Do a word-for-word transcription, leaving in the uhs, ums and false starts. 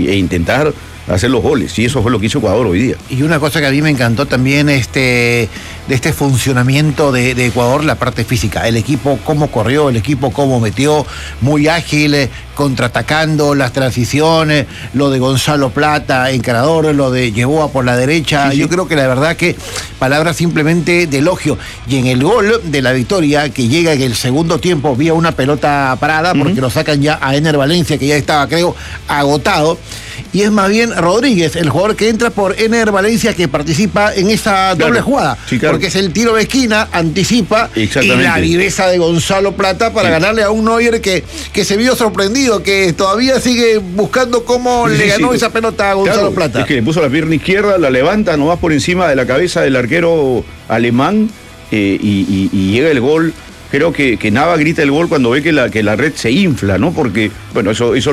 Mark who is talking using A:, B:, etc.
A: y, e intentar hacer los goles, y eso fue lo que hizo Ecuador hoy día.
B: Y una cosa que a mí me encantó también este, de este funcionamiento de, de Ecuador, la parte física, el equipo cómo corrió, el equipo cómo metió, muy ágil, eh, contraatacando, las transiciones, lo de Gonzalo Plata, encarador, lo de Yeboah por la derecha, sí, sí. Yo creo que la verdad que palabras simplemente de elogio, y en el gol de la victoria, que llega en el segundo tiempo, vía una pelota parada, porque uh-huh. lo sacan ya a Ener Valencia, que ya estaba, creo, agotado, y es más bien Rodríguez, el jugador que entra por Ener Valencia, que participa en esa doble claro. jugada, sí, claro. porque es el tiro de esquina, anticipa, y la viveza de Gonzalo Plata para sí. ganarle a un Neuer que, que se vio sorprendido, que todavía sigue buscando cómo sí, le ganó sí. esa pelota a Gonzalo
A: claro,
B: Plata.
A: Es que le puso la pierna izquierda, la levanta nomás por encima de la cabeza del arquero alemán, eh, y, y, y llega el gol. Creo que, que Nava grita el gol cuando ve que la, que la red se infla, ¿no? Porque, bueno, eso, eso